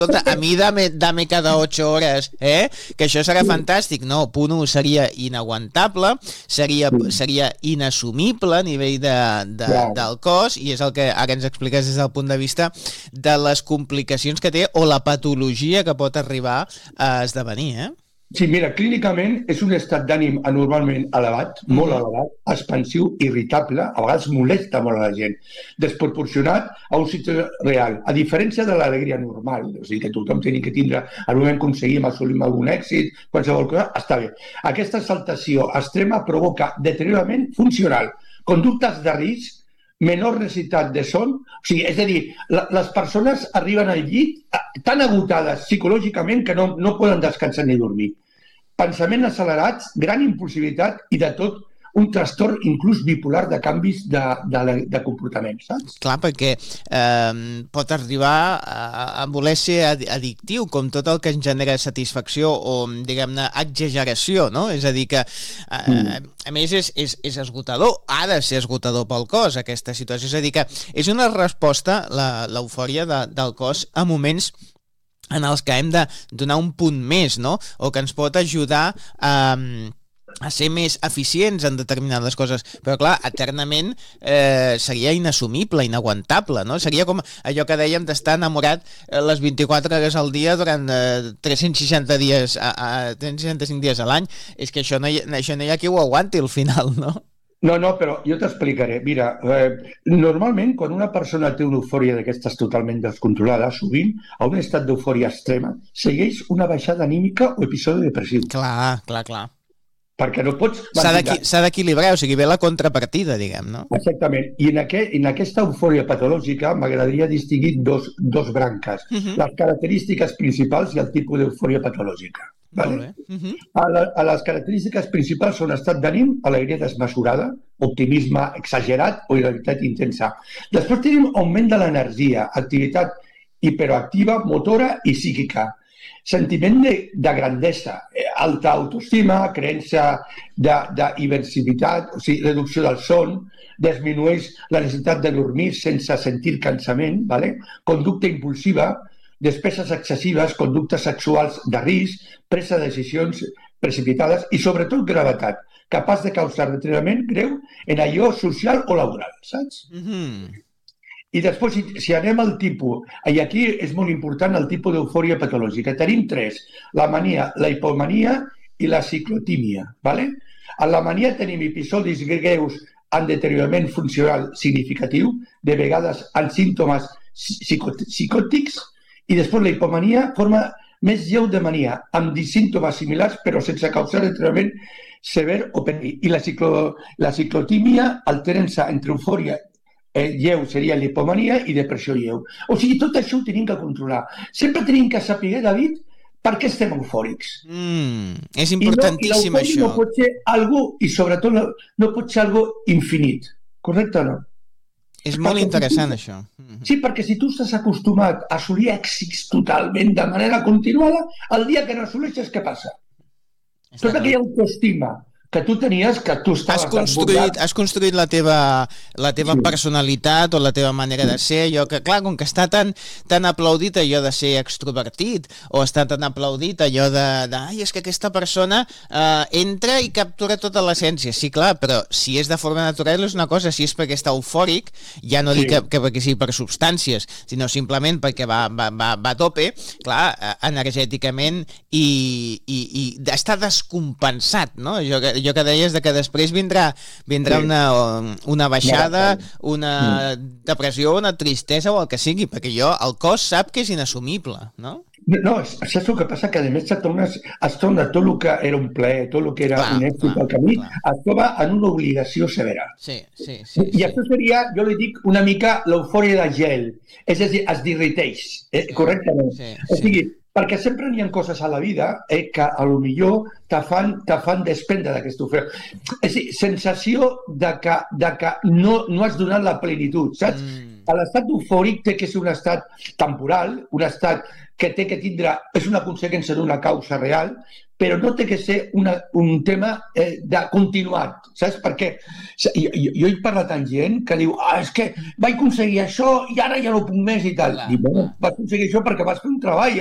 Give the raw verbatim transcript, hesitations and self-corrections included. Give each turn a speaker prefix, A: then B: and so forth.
A: Escolta, a mi dame, dame cada ocho hores, eh? Que això serà fantàstic. No, punt un seria inaguantable, seria, seria inassumible a nivell de, de, del cos, i és el que ara ens expliques des del punt de vista de les complicacions que té o la patologia que pot arribar a esdevenir, eh?
B: Sí, mira, clínicament és un estat d'ànim anormalment elevat, molt elevat, expansiu, irritable, a vegades molesta molt a la gent, desproporcionat a un situació real, a diferència de l'alegria normal, o sigui que tothom tenia que tindre, al moment que aconseguim, assolim algun èxit, qualsevol cosa, està bé. Aquesta exaltació extrema provoca deteriorament funcional, conductes de risc, menor necessitat de son, o sigui, és a dir, la, les persones arriben al llit tan agotades psicològicament que no, no poden descansar ni dormir. Pensaments accelerats, gran impulsivitat i de tot un trastorn inclús bipolar de canvis de, de, de comportament, saps?
A: Clar, perquè eh, pot arribar a, a voler ser addictiu, com tot el que ens genera satisfacció o, diguem-ne, exageració, no? És a dir, que eh, mm. a més és, és, és esgotador, ha de ser esgotador pel cos, aquesta situació. És a dir, que és una resposta, l'eufòria de, del cos, a moments en els que hem de donar un punt més, no? O que ens pot ajudar a... a ser més eficients en determinades coses, però clar, eternament eh, seria inassumible, inaguantable, no? Seria com allò que dèiem d'estar enamorat les vint-i-quatre hores al dia durant eh, tres-cents seixanta dies a, a tres-cents seixanta-cinc dies a l'any. És que això no, hi, això no hi ha qui ho aguanti al final, no?
B: No, no, però jo t'explicaré. Mira, eh, normalment quan una persona té una eufòria d'aquestes totalment descontrolada, sovint, a un estat d'eufòria extrema, segueix una baixada anímica o episodi depressiu.
A: Clar, clar, clar.
B: Perquè no pots...
A: S'ha d'equilibrar, o sigui, ve la contrapartida, diguem, no?
B: Exactament. I en, aquest, en aquesta eufòria patològica m'agradaria distingir dos, dos branques, uh-huh. les característiques principals i el tipus d'eufòria patològica. Vale? Uh-huh. a, la, a les característiques principals són estat d'ànim, alegria desmesurada, optimisme exagerat o irritabilitat intensa. Després tenim augment de l'energia, activitat hiperactiva, motora i psíquica. Sentiment de, de grandesa, alta autoestima, creença d'hiversivitat, o sigui, reducció del son, disminueix la necessitat de dormir sense sentir cansament, ¿vale? Conducta impulsiva, despeses excessives, conductes sexuals de risc, presa de decisions precipitades i, sobretot, gravetat, capaç de causar deteriorament greu en allò social o laboral, saps? Mm-hmm. I després, si, si anem al tipus, i aquí és molt important el tipus d'eufòria patològica. Tenim tres, la mania, la hipomania i la ciclotímia. ¿Vale? En la mania tenim episodis greus amb deteriorament funcional significatiu, de vegades amb símptomes psicòtics, i després la hipomania forma més lleu de mania, amb símptomes similars però sense causar deteriorament sever o perill. I la, ciclo, la ciclotímia alteren-se entre eufòria Eh, lleu seria l'hipomania i depressió lleu. O sigui, tot això ho tenim que controlar. Sempre tenim que saber, David, per què estem eufòrics.
A: Mm, és importantíssim,
B: I no, i
A: això.
B: No pot ser algo, i sobretot no, no pot ser algo infinit. Correcte o no?
A: És molt perquè interessant, tu, això.
B: Sí, perquè si tu estàs acostumat a assolir èxits totalment de manera continuada, el dia que no assoleixes, què passa? Està tota aquella autoestima que tu tenies, que tu estaves...
A: Has construït, has construït la teva, la teva sí. personalitat o la teva manera de ser, allò que, clar, com que està tan, tan aplaudit allò de ser extrovertit, o està tan aplaudit allò de, de ai, és que aquesta persona eh, entra i captura tota l'essència. Sí, clar, però si és de forma natural és una cosa, si és perquè està eufòric, ja no sí. dic que, que perquè sigui per substàncies, sinó simplement perquè va, va, va, va a tope, clar, energèticament i, i, i està descompensat, no? Allò que, allò que deies de que després vindrà, vindrà sí. una, una baixada, una mm. depressió, una tristesa o el que sigui, perquè jo, el cos sap que és inassumible, no?
B: No, saps el que passa? Que a més es torna, es torna tot el que era un plaer, tot el que era clar, un èxit al camí, clar. Es troba en una obligació severa.
A: Sí, sí, sí.
B: I sí. això seria, jo li dic, una mica l'eufòria de gel, és a dir, es dirriteix, eh? sí. correctament. Sí, sí. O sigui, perquè sempre n'hi ha coses a la vida eh, que a lo millor te fan, te fan desprendre d'aquesta eufòria. És a dir, sensació de que, de que no, no has donat la plenitud, saps? Mm. L'estat eufòric té que ser un estat temporal, un estat que té que tindre, és una conseqüència d'una causa real, però no té que ser una, un tema eh, de continuat, saps? Perquè jo, jo he parlat amb gent que diu ah, és que vaig aconseguir això i ara ja no puc més i tal.
A: Clar,
B: Dic, bueno,
A: clar.
B: vas aconseguir això perquè vas fer un treball,